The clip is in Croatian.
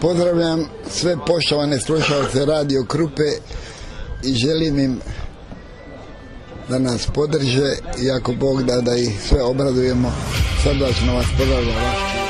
Pozdravljam sve poštovane slušalce Radio Krupe i želim im da nas podrže i ako Bog da ih sve obradujemo. Srdačno vas pozdravljam.